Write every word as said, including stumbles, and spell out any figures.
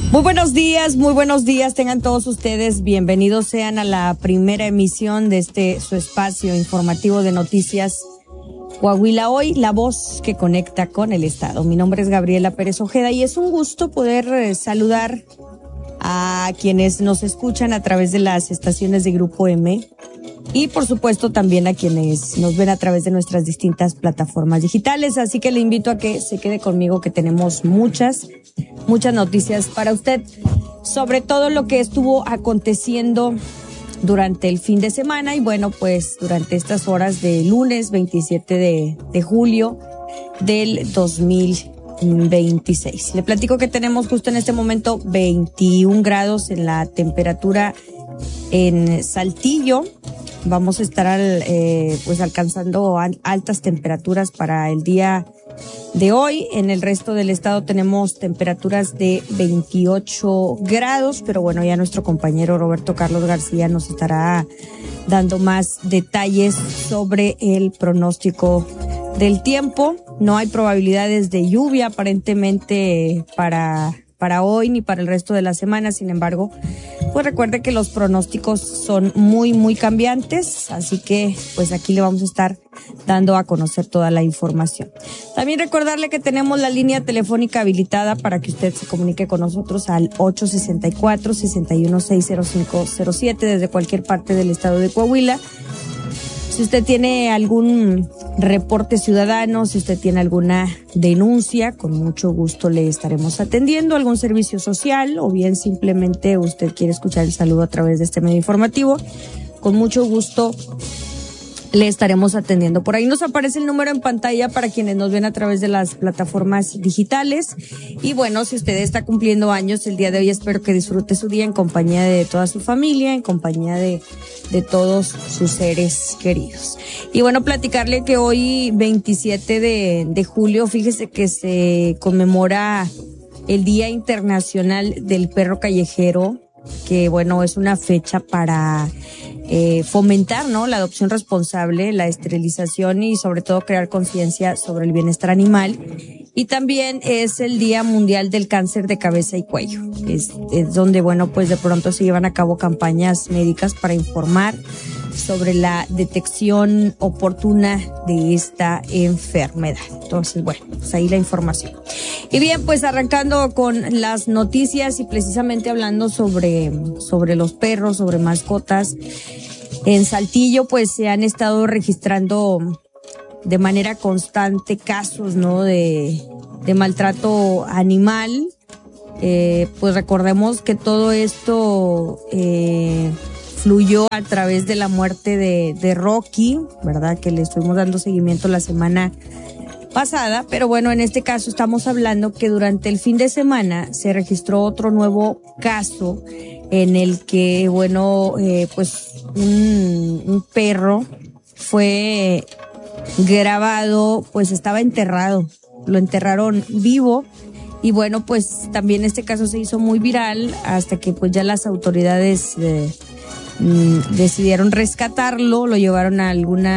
Muy buenos días, muy buenos días, tengan todos ustedes bienvenidos sean a la primera emisión de este su espacio informativo de noticias Coahuila Hoy, la voz que conecta con el Estado. Mi nombre es Gabriela Pérez Ojeda y es un gusto poder eh, saludar a quienes nos escuchan a través de las estaciones de Grupo M y por supuesto también a quienes nos ven a través de nuestras distintas plataformas digitales. Así que le invito a que se quede conmigo, que tenemos muchas, muchas noticias para usted sobre todo lo que estuvo aconteciendo durante el fin de semana y bueno, pues durante estas horas de lunes veintisiete de julio del dos mil veintiséis. Le platico que tenemos justo en este momento veintiún grados en la temperatura en Saltillo. Vamos a estar al, eh, pues alcanzando altas temperaturas para el día de hoy. En el resto del estado tenemos temperaturas de veintiocho grados, pero bueno, ya nuestro compañero Roberto Carlos García nos estará dando más detalles sobre el pronóstico del tiempo. No hay probabilidades de lluvia aparentemente para para hoy ni para el resto de la semana. Sin embargo, pues recuerde que los pronósticos son muy, muy cambiantes, así que pues aquí le vamos a estar dando a conocer toda la información. También recordarle que tenemos la línea telefónica habilitada para que usted se comunique con nosotros al ocho seis cuatro, seis uno seis, cero cinco cero siete desde cualquier parte del estado de Coahuila. Si usted tiene algún reporte ciudadano, si usted tiene alguna denuncia, con mucho gusto le estaremos atendiendo, algún servicio social o bien simplemente usted quiere escuchar el saludo a través de este medio informativo, con mucho gusto le estaremos atendiendo. Por ahí nos aparece el número en pantalla para quienes nos ven a través de las plataformas digitales. Y bueno, si usted está cumpliendo años el día de hoy, espero que disfrute su día en compañía de toda su familia, en compañía de, de todos sus seres queridos. Y bueno, platicarle que hoy, veintisiete de julio, fíjese que se conmemora el Día Internacional del Perro Callejero, que bueno, es una fecha para Eh, fomentar, ¿no?, la adopción responsable, la esterilización y sobre todo crear conciencia sobre el bienestar animal. Y también es el Día Mundial del Cáncer de Cabeza y Cuello. Es, es donde, bueno, pues de pronto se llevan a cabo campañas médicas para informar sobre la detección oportuna de esta enfermedad. Entonces, bueno, pues ahí la información. Y bien, pues arrancando con las noticias y precisamente hablando sobre, sobre los perros, sobre mascotas. En Saltillo, pues se han estado registrando de manera constante casos, ¿no?, de, de maltrato animal. Eh, pues recordemos que todo esto, eh, fluyó a través de la muerte de, de Rocky, ¿verdad?, que le estuvimos dando seguimiento la semana pasada, pero bueno, en este caso estamos hablando que durante el fin de semana se registró otro nuevo caso en el que, bueno, eh, pues un, un perro fue grabado, pues estaba enterrado, lo enterraron vivo. Y bueno, pues también este caso se hizo muy viral hasta que pues ya las autoridades eh, decidieron rescatarlo, lo llevaron a alguna